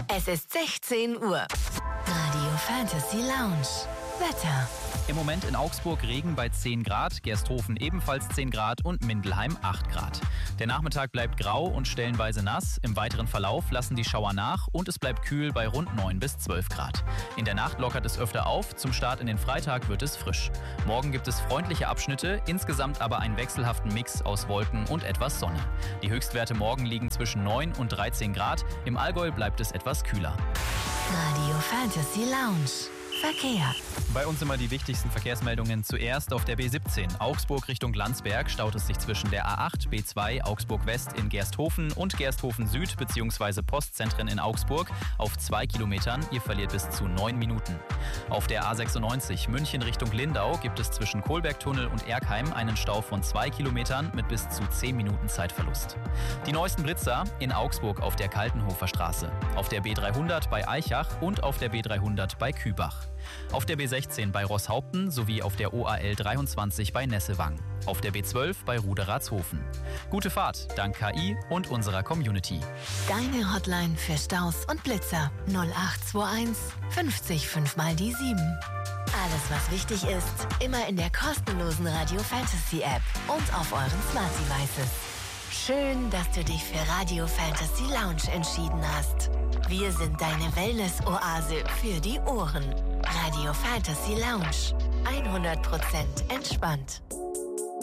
Es ist 16 Uhr. Radio Fantasy Lounge. Wetter. Im Moment in Augsburg Regen bei 10 Grad, Gersthofen ebenfalls 10 Grad und Mindelheim 8 Grad. Der Nachmittag bleibt grau und stellenweise nass. Im weiteren Verlauf lassen die Schauer nach und es bleibt kühl bei rund 9 bis 12 Grad. In der Nacht lockert es öfter auf, zum Start in den Freitag wird es frisch. Morgen gibt es freundliche Abschnitte, insgesamt aber einen wechselhaften Mix aus Wolken und etwas Sonne. Die Höchstwerte morgen liegen zwischen 9 und 13 Grad, im Allgäu bleibt es etwas kühler. Radio Fantasy Lounge. Verkehr. Bei uns immer die wichtigsten Verkehrsmeldungen. Zuerst auf der B17 Augsburg Richtung Landsberg staut es sich zwischen der A8, B2 Augsburg West in Gersthofen und Gersthofen Süd bzw. Postzentren in Augsburg auf 2 Kilometern. Ihr verliert bis zu 9 Minuten. Auf der A96 München Richtung Lindau gibt es zwischen Kohlbergtunnel und Erkheim einen Stau von 2 Kilometern mit bis zu 10 Minuten Zeitverlust. Die neuesten Blitzer in Augsburg auf der Kaltenhofer Straße, auf der B300 bei Aichach und auf der B300 bei Kübach. Auf der B16 bei Rosshaupten sowie auf der OAL 23 bei Nessewang. Auf der B12 bei Ruderatshofen. Gute Fahrt dank KI und unserer Community. Deine Hotline für Staus und Blitzer 0821 50 5 mal die 7. Alles, was wichtig ist, immer in der kostenlosen Radio Fantasy App und auf euren Smart Devices. Schön, dass du dich für Radio Fantasy Lounge entschieden hast. Wir sind deine Wellness-Oase für die Ohren. Radio Fantasy Lounge. 100% entspannt.